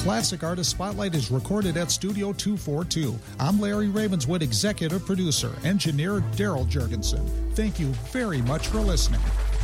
Classic Artist Spotlight is recorded at Studio 242. I'm Larry Ravenswood, executive producer, engineer Daryl Jurgensen. Thank you very much for listening.